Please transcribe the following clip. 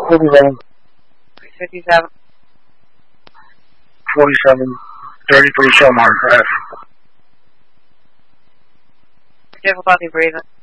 We'll be running 57. 47, 33 Shellmark, correct. Difficulty breathing.